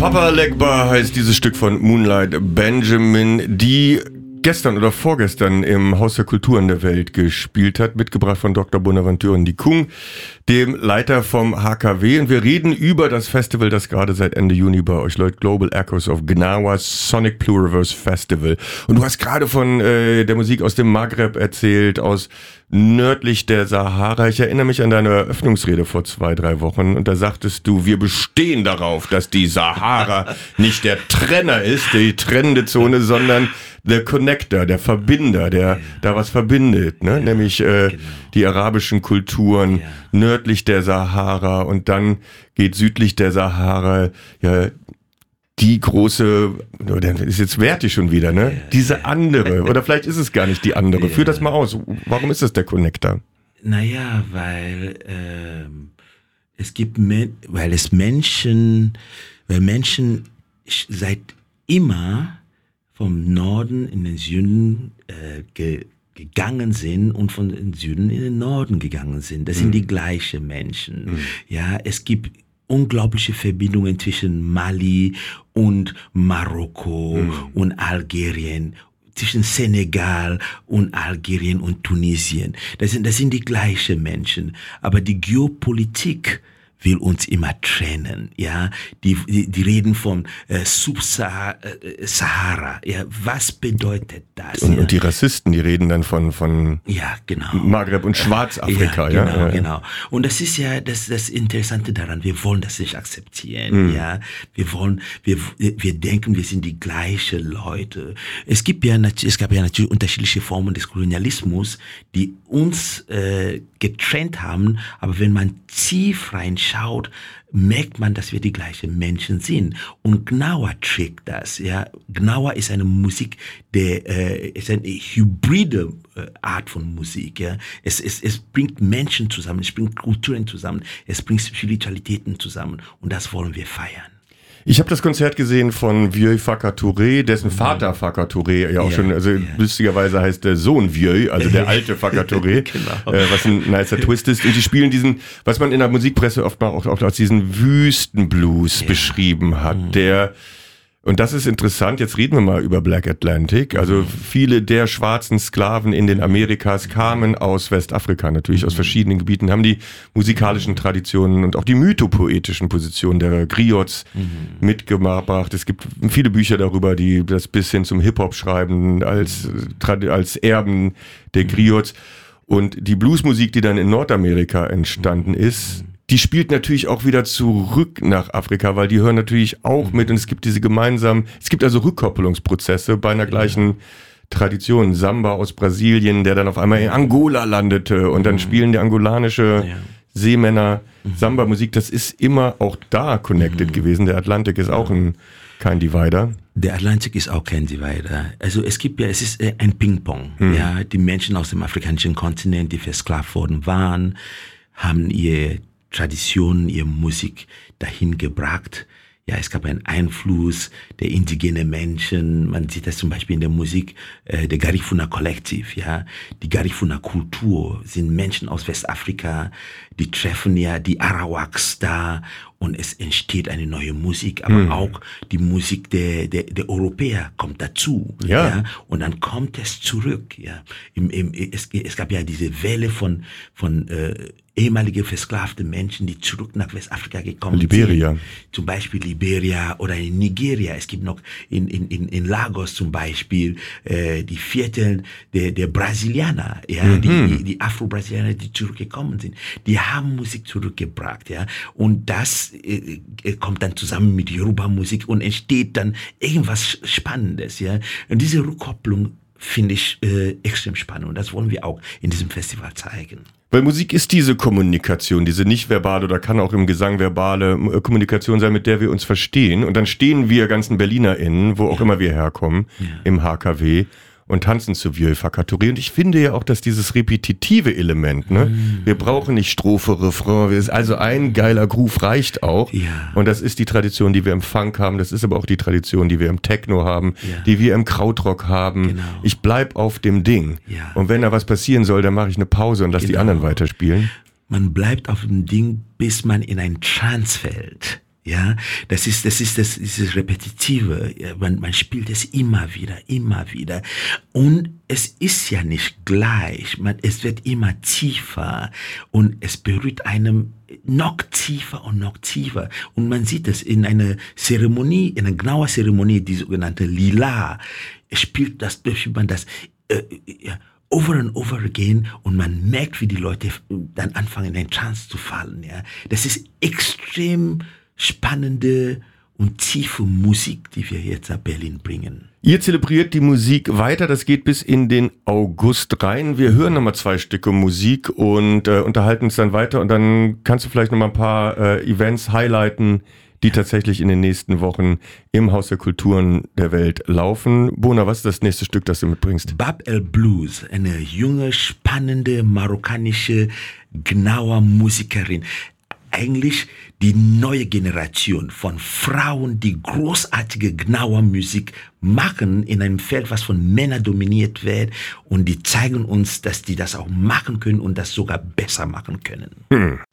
Papa Legba heißt dieses Stück von Moonlight Benjamin, die gestern oder vorgestern im Haus der Kulturen der Welt gespielt hat, mitgebracht von Dr. Bonaventure Ndikung, dem Leiter vom HKW. Und wir reden über das Festival, das gerade seit Ende Juni bei euch läuft, Global Echoes of Gnawa Sonic Pluriverse Festival. Und du hast gerade von der Musik aus dem Maghreb erzählt, aus nördlich der Sahara. Ich erinnere mich an deine Eröffnungsrede vor 2-3 Wochen und da sagtest du, wir bestehen darauf, dass die Sahara nicht der Trenner ist, die trennende Zone, sondern der Connector, der Verbinder, der da was verbindet, ne? Nämlich die arabischen Kulturen nördlich der Sahara und dann geht südlich der Sahara die große, das ist jetzt wertig schon wieder, ne? Diese andere, oder vielleicht ist es gar nicht die andere. Führ das mal aus. Warum ist das der Connector? Naja, weil Menschen seit immer vom Norden in den Süden gegangen sind und von den Süden in den Norden gegangen sind. Das sind die gleichen Menschen. Ja, es gibt unglaubliche Verbindungen zwischen Mali und Marokko und Algerien, zwischen Senegal und Algerien und Tunesien. Das sind die gleichen Menschen. Aber die Geopolitik will uns immer trennen, ja. Die reden von Sub-Sahara, ja. Was bedeutet das? Und die Rassisten, die reden dann von ja, genau. Maghreb und Schwarzafrika, ja. Genau. Und das ist ja das Interessante daran. Wir wollen das nicht akzeptieren, ja. Wir denken, wir sind die gleichen Leute. Es gab ja natürlich unterschiedliche Formen des Kolonialismus, die uns getrennt haben, aber wenn man tief reinschaut, merkt man, dass wir die gleichen Menschen sind. Und Gnawa trägt das. Ja, Gnawa ist eine Musik, ist eine hybride Art von Musik. Ja, es bringt Menschen zusammen, es bringt Kulturen zusammen, es bringt Spiritualitäten zusammen. Und das wollen wir feiern. Ich habe das Konzert gesehen von Vieux Faka Touré, dessen Vater Faka Touré ja auch schon, also lustigerweise heißt der Sohn Vieux, also der alte Faka Touré, genau. Was ein nicer Twist ist. Und die spielen diesen, was man in der Musikpresse oft mal auch als diesen Wüstenblues beschrieben hat, und das ist interessant, jetzt reden wir mal über Black Atlantic. Also viele der schwarzen Sklaven in den Amerikas kamen aus Westafrika, natürlich aus verschiedenen Gebieten, haben die musikalischen Traditionen und auch die mythopoetischen Positionen der Griots mitgebracht. Es gibt viele Bücher darüber, die das bis hin zum Hip-Hop schreiben, als Erben der Griots. Und die Bluesmusik, die dann in Nordamerika entstanden ist, die spielt natürlich auch wieder zurück nach Afrika, weil die hören natürlich auch mit und es gibt also Rückkoppelungsprozesse bei einer gleichen Tradition. Samba aus Brasilien, der dann auf einmal in Angola landete und dann spielen die angolanische Seemänner Samba-Musik. Das ist immer auch da connected gewesen. Der Atlantik ist auch kein Divider. Der Atlantik ist auch kein Divider. Also es ist ein Ping-Pong. Ja, die Menschen aus dem afrikanischen Kontinent, die versklavt worden waren, haben ihre Traditionen, ihre Musik dahin gebracht. Ja, es gab einen Einfluss der indigenen Menschen. Man sieht das zum Beispiel in der Musik der Garifuna Kollektiv. Ja, die Garifuna Kultur sind Menschen aus Westafrika, die treffen ja die Arawaks da und es entsteht eine neue Musik, aber auch die Musik der Europäer kommt dazu. Ja. Und dann kommt es zurück. Ja, es gab ja diese Welle von ehemalige versklavte Menschen, die zurück nach Westafrika gekommen sind. Zum Beispiel Liberia oder in Nigeria. Es gibt noch in Lagos zum Beispiel die Viertel der Brasilianer, die Afro-Brasilianer, die zurückgekommen sind. Die haben Musik zurückgebracht, ja. Und das kommt dann zusammen mit Yoruba-Musik und entsteht dann irgendwas Spannendes, ja. Und diese Rückkopplung finde ich extrem spannend und das wollen wir auch in diesem Festival zeigen. Weil Musik ist diese Kommunikation, diese nicht verbale oder kann auch im Gesang verbale Kommunikation sein, mit der wir uns verstehen. Und dann stehen wir ganzen BerlinerInnen, wo auch immer wir herkommen, im HKW und tanzen zu Vieux Faka Touré. Und ich finde ja auch, dass dieses repetitive Element, ne, wir brauchen nicht Strophe, Refrain, also ein geiler Groove reicht auch. Ja. Und das ist die Tradition, die wir im Funk haben, das ist aber auch die Tradition, die wir im Techno haben, die wir im Krautrock haben. Genau. Ich bleib auf dem Ding. Ja. Und wenn da was passieren soll, dann mache ich eine Pause und lass die anderen weiterspielen. Man bleibt auf dem Ding, bis man in ein Trance fällt. Ja, das ist Repetitive. Ja, man spielt es immer wieder. Und es ist ja nicht gleich. Es wird immer tiefer und es berührt einem noch tiefer. Und man sieht es in einer Zeremonie, in einer genauen Zeremonie, die sogenannte Lila. Es spielt das, man das, over and over again und man merkt, wie die Leute dann anfangen, in den Trance zu fallen. Ja, das ist extrem spannende und tiefe Musik, die wir jetzt nach Berlin bringen. Ihr zelebriert die Musik weiter, das geht bis in den August rein. Wir hören nochmal 2 Stücke Musik und unterhalten uns dann weiter und dann kannst du vielleicht nochmal ein paar Events highlighten, die tatsächlich in den nächsten Wochen im Haus der Kulturen der Welt laufen. Bona, was ist das nächste Stück, das du mitbringst? Bab El Blues, eine junge, spannende, marokkanische, genaue Musikerin. Eigentlich die neue Generation von Frauen, die großartige, genaue Musik machen in einem Feld, was von Männern dominiert wird. Und die zeigen uns, dass die das auch machen können und das sogar besser machen können.